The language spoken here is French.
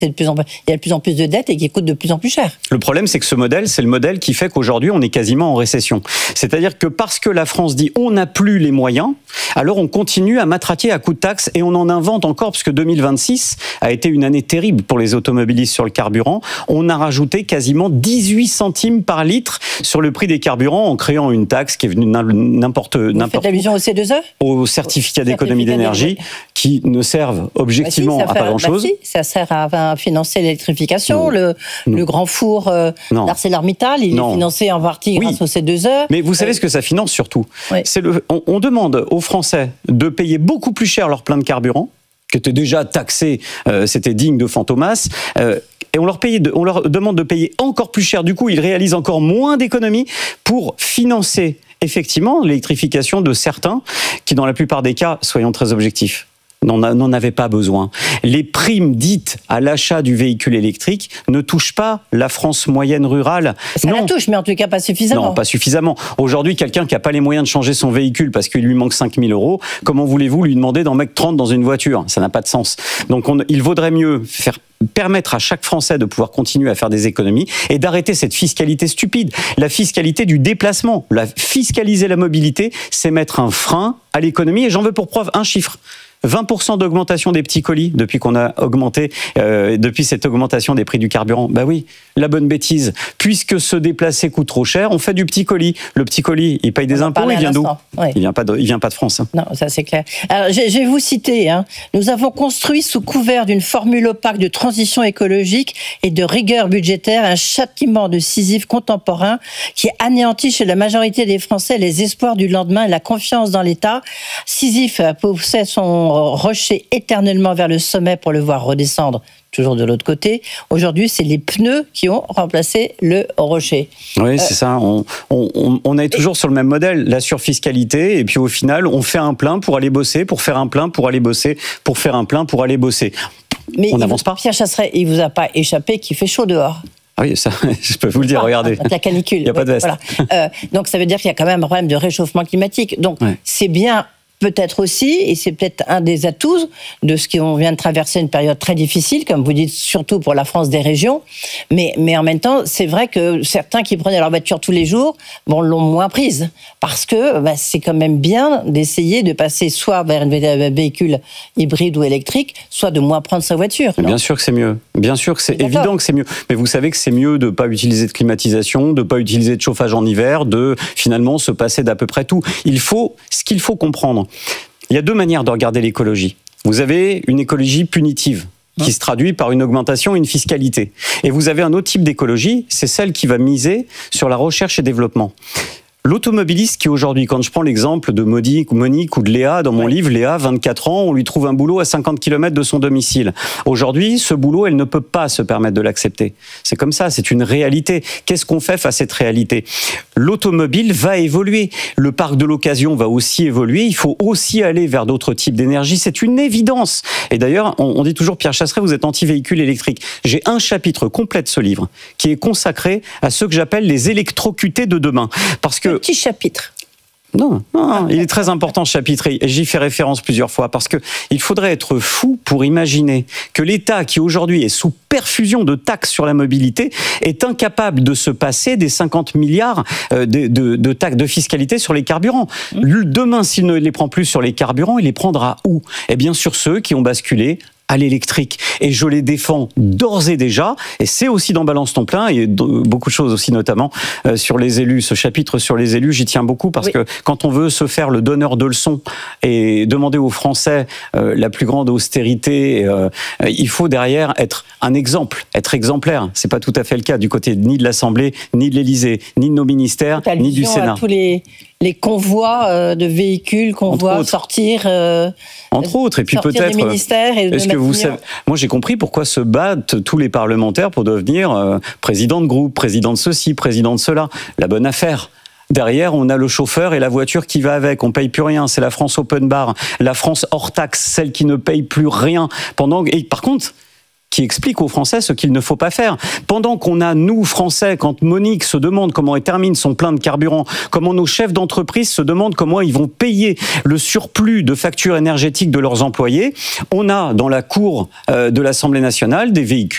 il y a de plus en plus de dettes et qui coûtent de plus en plus cher. Le problème, c'est que ce modèle, c'est le modèle qui fait qu'aujourd'hui, on est quasiment en récession. C'est-à-dire que parce que la France dit on n'a plus les moyens, alors on continue à matraquer à coups de taxes et on en invente encore, parce que 2026 a été une année terrible pour les automobilistes sur le carburant. On a rajouté quasiment 18 centimes par litre sur le prix des carburants en créant une taxe qui est venue n'importe où. Vous faites allusion au C2E ? Aux certificats d'économie d'énergie qui ne servent objectivement à pas grand-chose. Ça sert à financer l'électrification. Le grand four d'ArcelorMittal, il est financé en partie grâce au C2E. Mais vous savez ce que ça finance surtout ? Oui. On demande aux Français de payer beaucoup plus cher leur plein de carburant, qui était déjà taxé, c'était digne de Fantomas. Et on leur demande de payer encore plus cher. Du coup, ils réalisent encore moins d'économies pour financer effectivement l'électrification de certains qui, dans la plupart des cas, soyons très objectifs, n'en avaient pas besoin. Les primes dites à l'achat du véhicule électrique ne touchent pas la France moyenne rurale. Ça la touche, mais en tout cas pas suffisamment. Non, pas suffisamment. Aujourd'hui, quelqu'un qui n'a pas les moyens de changer son véhicule parce qu'il lui manque 5 000 €, comment voulez-vous lui demander d'en mettre 30 dans une voiture ? Ça n'a pas de sens. Donc il vaudrait mieux permettre à chaque Français de pouvoir continuer à faire des économies et d'arrêter cette fiscalité stupide. La fiscalité du déplacement, fiscaliser la mobilité, c'est mettre un frein à l'économie. Et j'en veux pour preuve un chiffre. 20% d'augmentation des petits colis depuis qu'on a augmenté, depuis cette augmentation des prix du carburant. Bah oui, la bonne bêtise. Puisque se déplacer coûte trop cher, on fait du petit colis. Le petit colis, il paye des impôts, il vient d'où ? Oui. Il vient pas de France. Hein. Non, ça c'est clair. Alors, je vais vous citer. Nous avons construit sous couvert d'une formule opaque de transition écologique et de rigueur budgétaire un châtiment de Sisyphe contemporain qui anéantit chez la majorité des Français les espoirs du lendemain et la confiance dans l'État. Sisyphe possède son rocher éternellement vers le sommet pour le voir redescendre toujours de l'autre côté. Aujourd'hui, c'est les pneus qui ont remplacé le rocher. Oui, c'est ça. On est toujours sur le même modèle, la surfiscalité, et puis au final, on fait un plein pour aller bosser, pour faire un plein pour aller bosser, pour faire un plein pour aller bosser. Mais on n'avance pas. Pierre Chasseret, il vous a pas échappé qu'il fait chaud dehors. Ah oui, ça, je peux vous le dire, regardez. La canicule. Il n'y a pas de veste. Voilà. Donc ça veut dire qu'il y a quand même un problème de réchauffement climatique. Donc c'est bien... Peut-être aussi, et c'est peut-être un des atouts de ce qu'on vient de traverser une période très difficile, comme vous dites, surtout pour la France des régions. Mais en même temps, c'est vrai que certains qui prenaient leur voiture tous les jours, l'ont moins prise. Parce que c'est quand même bien d'essayer de passer soit vers un véhicule hybride ou électrique, soit de moins prendre sa voiture. Bien sûr que c'est mieux. Bien sûr que c'est évident que c'est mieux. Mais vous savez que c'est mieux de ne pas utiliser de climatisation, de ne pas utiliser de chauffage en hiver, de finalement se passer d'à peu près tout. Ce qu'il faut comprendre, il y a deux manières de regarder l'écologie. Vous avez une écologie punitive qui se traduit par une augmentation et une fiscalité. Et vous avez un autre type d'écologie, c'est celle qui va miser sur la recherche et développement. L'automobiliste qui aujourd'hui, quand je prends l'exemple de Monique ou de Léa, dans mon livre, Léa, 24 ans, on lui trouve un boulot à 50 km de son domicile. Aujourd'hui, ce boulot, elle ne peut pas se permettre de l'accepter. C'est comme ça, c'est une réalité. Qu'est-ce qu'on fait face à cette réalité ? L'automobile va évoluer. Le parc de l'occasion va aussi évoluer. Il faut aussi aller vers d'autres types d'énergie. C'est une évidence. Et d'ailleurs, on dit toujours, Pierre Chasseret, vous êtes anti-véhicule électrique. J'ai un chapitre complet de ce livre qui est consacré à ceux que j'appelle les électrocutés de demain. Parce que petit chapitre. Non, il est très important ce chapitre et j'y fais référence plusieurs fois parce que il faudrait être fou pour imaginer que l'État qui aujourd'hui est sous perfusion de taxes sur la mobilité est incapable de se passer des 50 milliards de taxes de fiscalité sur les carburants. Demain, s'il ne les prend plus sur les carburants, il les prendra où ? Eh bien sur ceux qui ont basculé à l'électrique. Et je les défends d'ores et déjà, et c'est aussi dans Balance ton plein, et beaucoup de choses aussi, notamment sur les élus. Ce chapitre sur les élus, j'y tiens beaucoup, parce que quand on veut se faire le donneur de leçons et demander aux Français la plus grande austérité, il faut derrière être un exemple, être exemplaire. C'est pas tout à fait le cas du côté ni de l'Assemblée, ni de l'Élysée, ni de nos ministères, ni du Sénat. Tous les convois de véhicules qu'on voit sortir... Entre autres, et puis peut-être... Est-ce que vous savez, moi j'ai compris pourquoi se battent tous les parlementaires pour devenir président de groupe, président de ceci, président de cela. La bonne affaire. Derrière, on a le chauffeur et la voiture qui va avec. On paye plus rien. C'est la France open bar, la France hors taxe, celle qui ne paye plus rien. Et par contre, qui explique aux Français ce qu'il ne faut pas faire. Pendant qu'on a, nous, Français, quand Monique se demande comment elle termine son plein de carburant, comment nos chefs d'entreprise se demandent comment ils vont payer le surplus de factures énergétiques de leurs employés, on a dans la cour de l'Assemblée nationale des véhicules